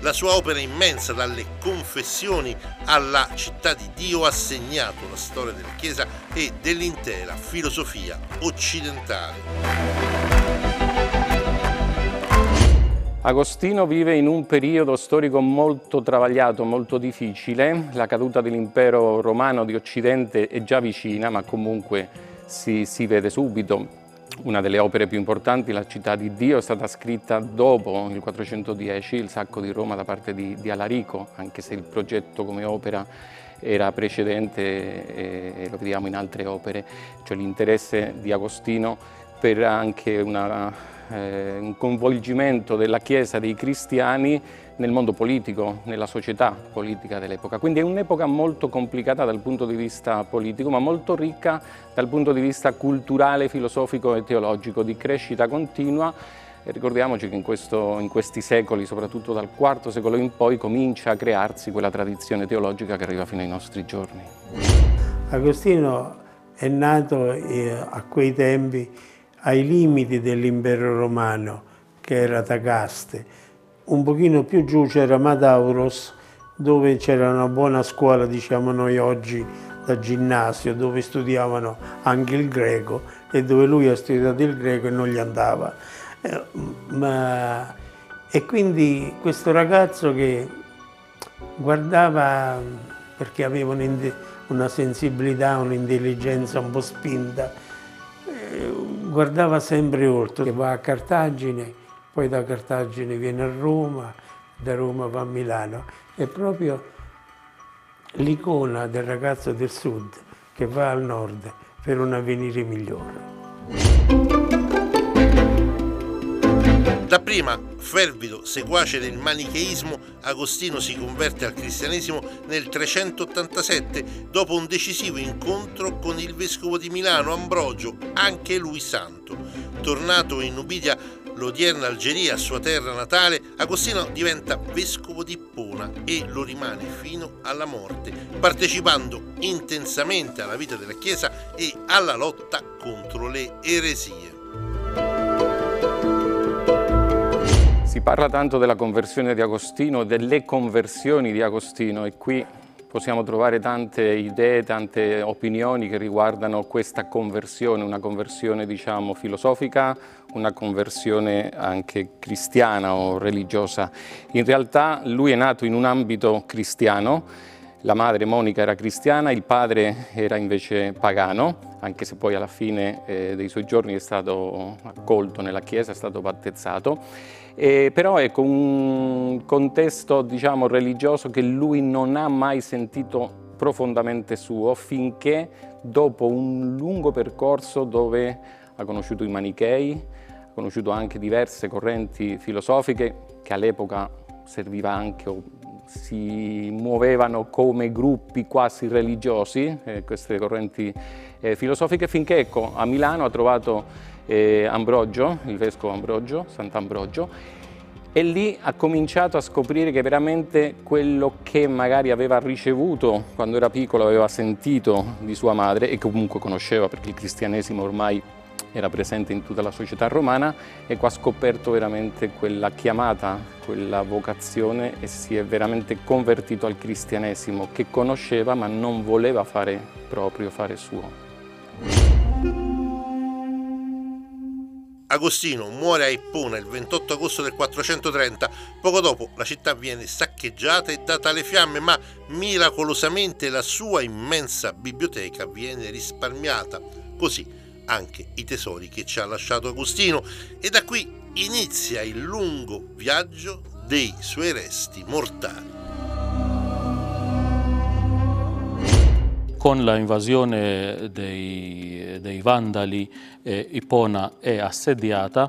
La sua opera immensa, dalle Confessioni alla Città di Dio, ha segnato la storia della Chiesa e dell'intera filosofia occidentale. Agostino vive in un periodo storico molto travagliato, molto difficile. La caduta dell'impero romano di Occidente è già vicina, ma comunque si vede subito. Una delle opere più importanti, La Città di Dio, è stata scritta dopo il 410, il sacco di Roma da parte di Alarico, anche se il progetto come opera era precedente e lo vediamo in altre opere, cioè l'interesse di Agostino per anche un coinvolgimento della Chiesa, dei cristiani nel mondo politico, nella società politica dell'epoca. Quindi è un'epoca molto complicata dal punto di vista politico, ma molto ricca dal punto di vista culturale, filosofico e teologico, di crescita continua. E ricordiamoci che in questi secoli, soprattutto dal IV secolo in poi, comincia a crearsi quella tradizione teologica che arriva fino ai nostri giorni. Agostino è nato a quei tempi ai limiti dell'impero romano, che era Tagaste. Un pochino più giù c'era Matauros, dove c'era una buona scuola, diciamo noi oggi, da ginnasio, dove studiavano anche il greco e dove lui ha studiato il greco e non gli andava. E quindi questo ragazzo che guardava, perché aveva una sensibilità, un'intelligenza un po' spinta, guardava sempre oltre, che va a Cartagine, poi da Cartagine viene a Roma, da Roma va a Milano. È proprio l'icona del ragazzo del sud che va al nord per un avvenire migliore. Dapprima fervido seguace del manicheismo, Agostino si converte al cristianesimo nel 387 dopo un decisivo incontro con il vescovo di Milano Ambrogio, anche lui santo. Tornato in Nubidia, l'odierna Algeria, sua terra natale, Agostino diventa vescovo di Ippona e lo rimane fino alla morte, partecipando intensamente alla vita della Chiesa e alla lotta contro le eresie. Si parla tanto della conversione di Agostino, delle conversioni di Agostino, e qui possiamo trovare tante idee, tante opinioni che riguardano questa conversione, una conversione diciamo filosofica, una conversione anche cristiana o religiosa. In realtà lui è nato in un ambito cristiano, la madre Monica era cristiana, il padre era invece pagano, anche se poi alla fine dei suoi giorni è stato accolto nella chiesa, è stato battezzato. Però ecco, un contesto diciamo religioso che lui non ha mai sentito profondamente suo, finché dopo un lungo percorso dove ha conosciuto i manichei, ha conosciuto anche diverse correnti filosofiche che all'epoca serviva anche o si muovevano come gruppi quasi religiosi, queste correnti filosofiche, finché ecco, a Milano ha trovato Ambrogio, il vescovo Ambrogio, Sant'Ambrogio, e lì ha cominciato a scoprire che veramente quello che magari aveva ricevuto quando era piccolo, aveva sentito di sua madre e comunque conosceva perché il cristianesimo ormai era presente in tutta la società romana, e qua ha scoperto veramente quella chiamata, quella vocazione, e si è veramente convertito al cristianesimo che conosceva ma non voleva fare suo. Agostino muore a Ippona il 28 agosto del 430, poco dopo la città viene saccheggiata e data alle fiamme, ma miracolosamente la sua immensa biblioteca viene risparmiata, così anche i tesori che ci ha lasciato Agostino, e da qui inizia il lungo viaggio dei suoi resti mortali. Con l'invasione dei Vandali, Ippona è assediata.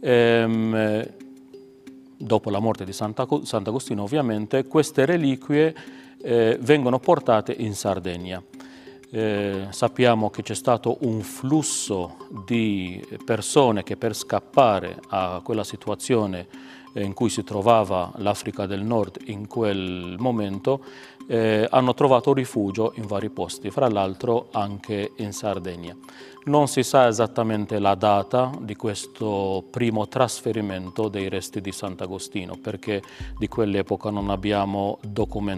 Dopo la morte di Sant'Agostino, ovviamente, queste reliquie vengono portate in Sardegna. Sappiamo che c'è stato un flusso di persone che per scappare a quella situazione in cui si trovava l'Africa del Nord in quel momento, hanno trovato rifugio in vari posti, fra l'altro anche in Sardegna. Non si sa esattamente la data di questo primo trasferimento dei resti di Sant'Agostino, perché di quell'epoca non abbiamo documentazione